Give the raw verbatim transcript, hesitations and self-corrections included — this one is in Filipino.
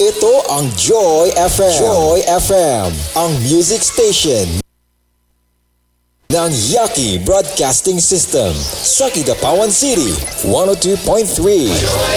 Ito ang Joy F M. Joy F M, ang music station ng Yaki Broadcasting System sa Kidapawan City, one oh two point three.